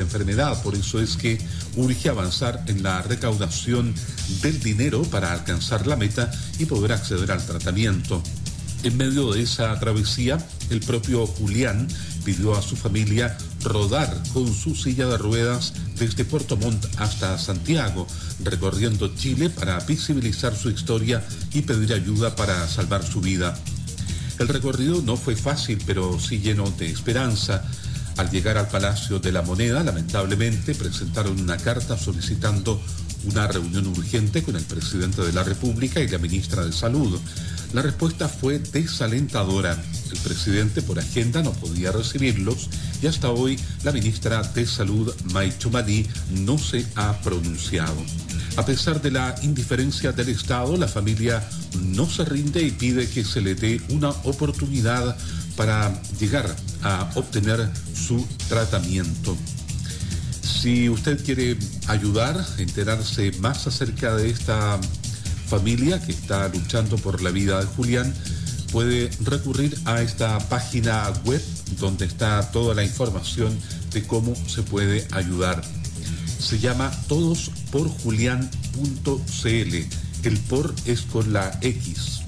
enfermedad. Por eso es que urge avanzar en la recaudación del dinero para alcanzar la meta y poder acceder al tratamiento. En medio de esa travesía, el propio Julián pidió a su familia rodar con su silla de ruedas desde Puerto Montt hasta Santiago, recorriendo Chile para visibilizar su historia y pedir ayuda para salvar su vida. El recorrido no fue fácil, pero sí lleno de esperanza. Al llegar al Palacio de la Moneda, lamentablemente presentaron una carta solicitando una reunión urgente con el presidente de la República y la ministra de Salud. La respuesta fue desalentadora. El presidente por agenda no podía recibirlos y hasta hoy la ministra de Salud, May Chumali, no se ha pronunciado. A pesar de la indiferencia del Estado, la familia no se rinde y pide que se le dé una oportunidad para llegar a obtener su tratamiento. Si usted quiere ayudar, enterarse más acerca de esta familia que está luchando por la vida de Julián, puede recurrir a esta página web donde está toda la información de cómo se puede ayudar. Se llama todosporjulian.cl. El por es con la X,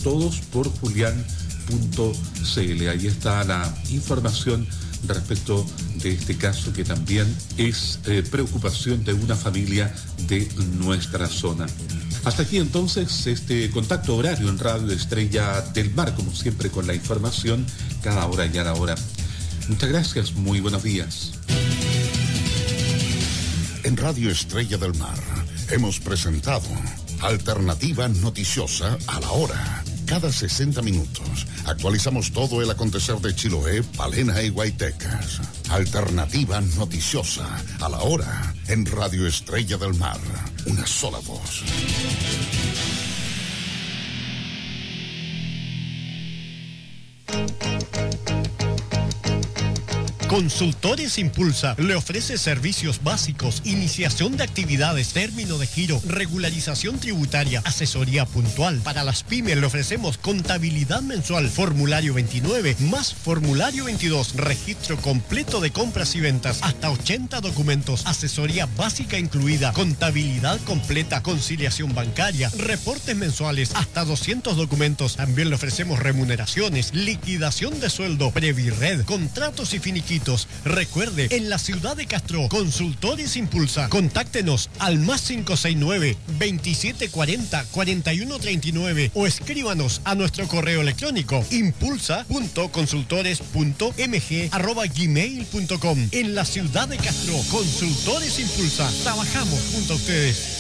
todosporjulian.cl. Ahí está la información respecto de este caso que también es preocupación de una familia de nuestra zona. Hasta aquí entonces este contacto horario en Radio Estrella del Mar, como siempre con la información cada hora y a la hora. Muchas gracias, muy buenos días. En Radio Estrella del Mar hemos presentado Alternativa Noticiosa a la Hora. Cada 60 minutos actualizamos todo el acontecer de Chiloé, Palena y Guaytecas. Alternativa Noticiosa a la Hora en Radio Estrella del Mar. Una sola voz. Consultores Impulsa le ofrece servicios básicos, iniciación de actividades, término de giro, regularización tributaria, asesoría puntual. Para las pymes le ofrecemos contabilidad mensual, formulario 29 más formulario 22, registro completo de compras y ventas, hasta 80 documentos, asesoría básica incluida, contabilidad completa, conciliación bancaria, reportes mensuales, hasta 200 documentos. También le ofrecemos remuneraciones, liquidación de sueldo, Previred, contratos y finiquitos. Recuerde, en la ciudad de Castro, Consultores Impulsa. Contáctenos al +569 2740 4139 o escríbanos a nuestro correo electrónico impulsa.consultores.mg@gmail.com. En la ciudad de Castro, Consultores Impulsa. Trabajamos junto a ustedes.